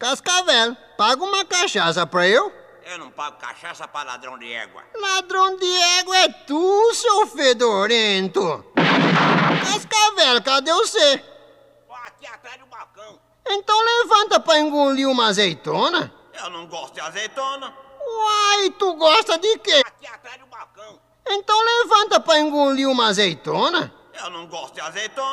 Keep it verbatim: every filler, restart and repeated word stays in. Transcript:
Cascavel, paga uma cachaça pra eu. Eu não pago cachaça pra ladrão de égua. Ladrão de égua é tu, seu fedorento. Cascavel, cadê você? Ó, aqui atrás do balcão. Então levanta pra engolir uma azeitona. Eu não gosto de azeitona. Uai, tu gosta de quê? Aqui atrás do balcão. Então levanta pra engolir uma azeitona. Eu não gosto de azeitona.